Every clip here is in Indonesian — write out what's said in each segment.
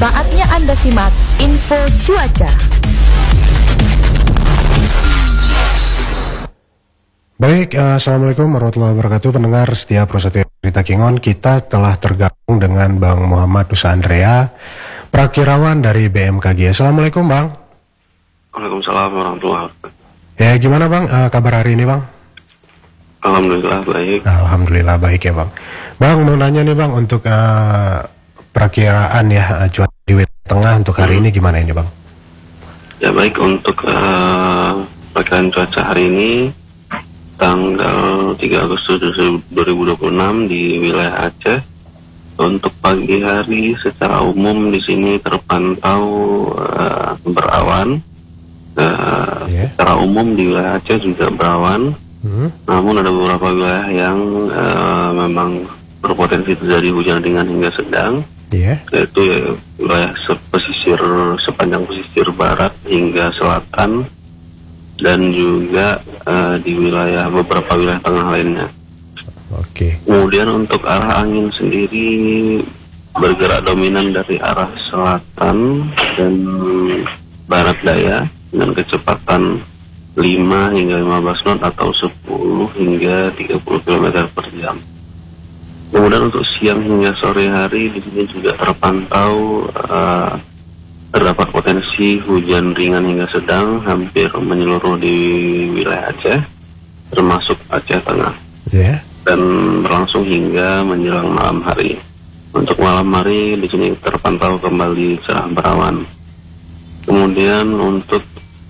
Saatnya Anda simak info cuaca. Baik, Assalamualaikum warahmatullahi wabarakatuh. Pendengar setia Prasetyo Berita Kingon, kita telah tergabung dengan Bang Muhammad Nusa Andrea, Prakirawan dari BMKG. Assalamualaikum Bang. Waalaikumsalam warahmatullahi wabarakatuh. Ya, gimana Bang kabar hari ini Bang? Alhamdulillah baik. Alhamdulillah baik ya Bang. Bang, mau nanya nih Bang, untuk perakiraan ya cuaca di wilayah tengah untuk hari ini gimana ini Bang? Ya baik, untuk perakiraan cuaca hari ini tanggal 3 Agustus 2026 di wilayah Aceh. Untuk pagi hari secara umum di sini terpantau berawan. Secara umum di wilayah Aceh juga berawan. Namun ada beberapa wilayah yang memang berpotensi terjadi hujan ringan hingga sedang, yaitu wilayah sepanjang pesisir barat hingga selatan, dan juga di beberapa wilayah tengah lainnya. Kemudian untuk arah angin sendiri bergerak dominan dari arah selatan dan barat daya dengan kecepatan 5 hingga 15 knot atau 10 hingga 30 km per jam. Kemudian untuk siang hingga sore hari di sini juga terpantau terdapat potensi hujan ringan hingga sedang hampir menyeluruh di wilayah Aceh, termasuk Aceh Tengah, dan berlangsung hingga menjelang malam hari. Untuk malam hari di sini terpantau kembali cerah berawan. Kemudian untuk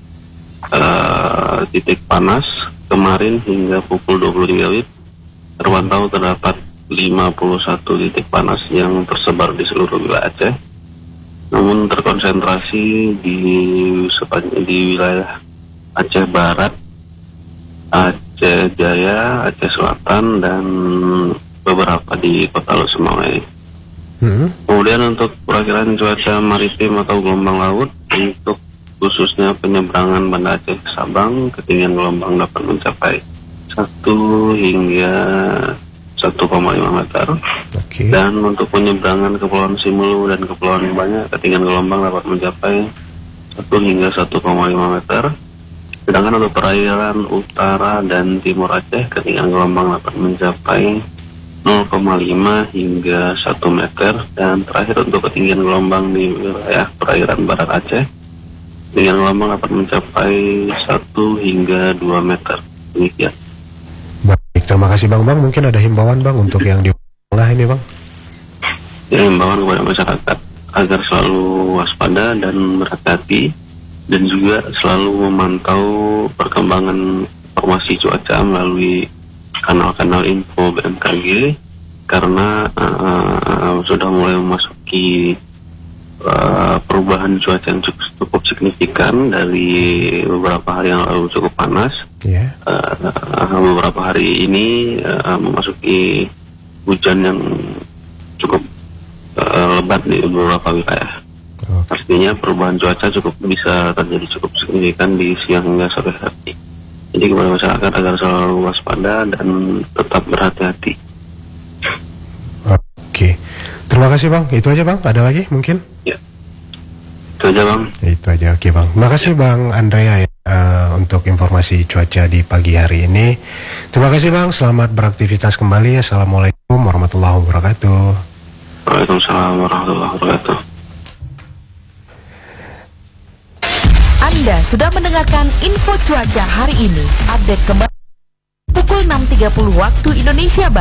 titik panas kemarin hingga pukul 23 WIB terpantau terdapat 51 titik panas yang tersebar di seluruh wilayah Aceh, namun terkonsentrasi di wilayah Aceh Barat, Aceh Jaya, Aceh Selatan, dan beberapa di Kota Losemawai. Kemudian untuk perakiraan cuaca maritim atau gelombang laut, untuk khususnya penyeberangan Banda Aceh ke Sabang, ketinggian gelombang dapat mencapai 1 hingga 1,5 meter. Dan untuk penyeberangan Kepulauan Simelu dan Kepulauan Banyak, ketinggian gelombang dapat mencapai 1 hingga 1,5 meter. Sedangkan untuk perairan utara dan timur Aceh, ketinggian gelombang dapat mencapai 0,5 hingga 1 meter. Dan terakhir untuk ketinggian gelombang di wilayah perairan barat Aceh, ketinggian gelombang dapat mencapai 1 hingga 2 meter. Demikian. Baik, terima kasih Bang. Mungkin ada himbauan Bang untuk yang di tengah ini Bang? Ya, himbauan kepada masyarakat agar selalu waspada dan berhati-hati, dan juga selalu memantau perkembangan informasi cuaca melalui kanal-kanal info BMKG, karena sudah mulai memasuki perubahan cuaca yang cukup signifikan. Dari beberapa hari yang lalu cukup panas, beberapa hari ini memasuki hujan yang cukup lebat di beberapa wilayah. Artinya perubahan cuaca bisa terjadi cukup signifikan di siang hingga sore hari. Jadi kepada masyarakat agar selalu waspada dan tetap berhati-hati. Terima kasih Bang. Itu aja Bang. Ada lagi mungkin? Ya, itu aja Bang. Itu aja. Oke Bang. Terima kasih Bang Andrea ya, untuk informasi cuaca di pagi hari ini. Terima kasih Bang. Selamat beraktivitas kembali. Assalamualaikum warahmatullahi wabarakatuh. Waalaikumsalam warahmatullahi wabarakatuh. Anda sudah mendengarkan info cuaca hari ini. Update kembali pukul 6.30 waktu Indonesia Barat.